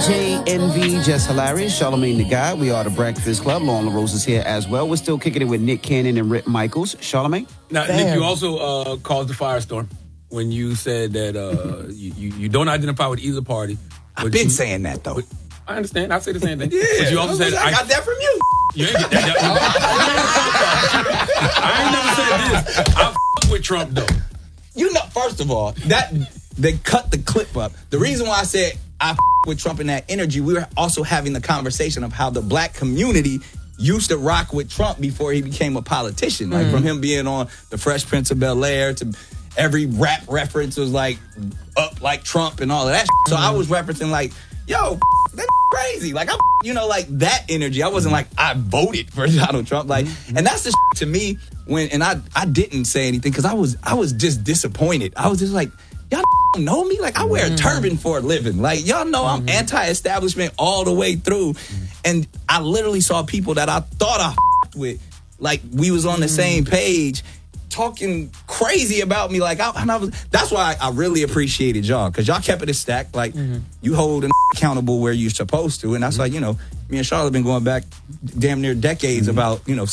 DJ Envy, Just Hilarious, Charlamagne the Guy. We are the Breakfast Club. Lauren LaRose is here as well. We're still kicking it with Nick Cannon and Rick Michaels. Charlamagne? Now, Nick, you also caused the firestorm when you said that you don't identify with either party. I've been saying that, though. I understand. I say the same thing. Yeah, but you also said I got that from you. You ain't get that. I ain't never said this. I f*** with Trump, though. You know, first of all, that they cut the clip up. The reason why I said I f*** with Trump in that energy, we were also having the conversation of how the black community used to rock with Trump before he became a politician. Like from him being on The Fresh Prince of Bel-Air to every rap reference was like up like Trump and all of that. So I was referencing like, yo, that crazy. Like, like that energy. I wasn't like, I voted for Donald Trump. Like, and that's the to me and I didn't say anything because I was just disappointed. I was just like, y'all don't know me? Like, I wear a turban for a living. Like, y'all know I'm anti-establishment all the way through. And I literally saw people that I thought I with, like, we was on the same page, talking crazy about me. Like, that's why I really appreciated y'all, because y'all kept it a stack. Like, you hold accountable where you're supposed to. And that's like, me and Charlotte been going back damn near decades about,